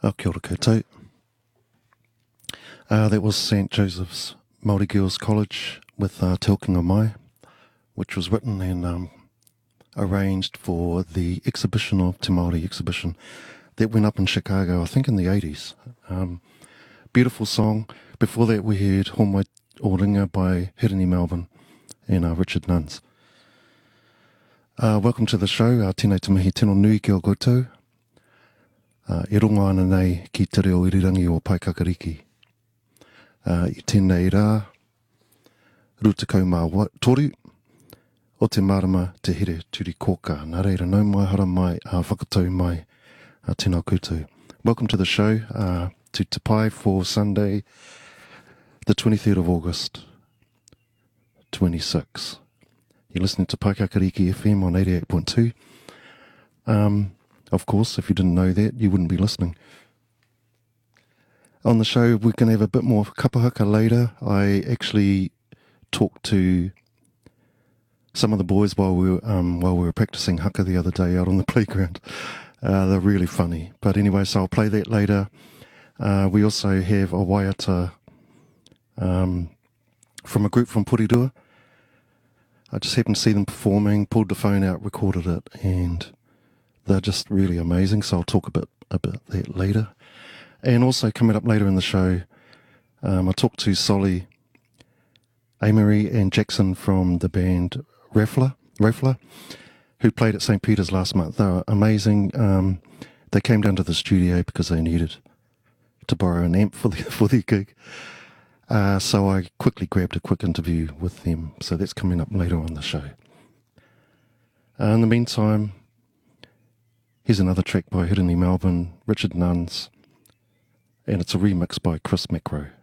Kia ora koutou. That was St Joseph's Māori Girls College with Te Okinga Mai, which was written and arranged for the exhibition of Te Māori exhibition that went up in Chicago, I think in the 80s. Beautiful song. Before that we heard Homai o Ringa by Hirini Melbourne and Richard Nuns. Welcome to the show. Tēnei te mihi tino nui ki o koutou. E rongo ana nei ki te reo irirangi o Paikakariki. I tēnei rā, rutakau mā toru, o te marama te here turi kōka. Nā reira, nau mai hara mai, whakatau mai, tēnā koutou. Welcome to the show, to Te Pai for Sunday, the 23rd of August, 26. You're listening to Paikakariki FM on 88.2. Of course, if you didn't know that, you wouldn't be listening. On the show, we're going to have a bit more kapahaka later. I actually talked to some of the boys while we were practicing haka the other day out on the playground. They're really funny. But anyway, so I'll play that later. We also have a waiata from a group from Porirua. I just happened to see them performing, pulled the phone out, recorded it, and they're just really amazing. So I'll talk a bit about that later. And also coming up later in the show, I talked to Solly, Amory and Jackson from the band Rafla, who played at St. Peter's last month. They were amazing. They came down to the studio because they needed to borrow an amp for their gig. So I quickly grabbed a quick interview with them. So that's coming up later on the show. In the meantime, here's another track by Hirini Melbourne, Richard Nuns, and it's a remix by Chris Macro.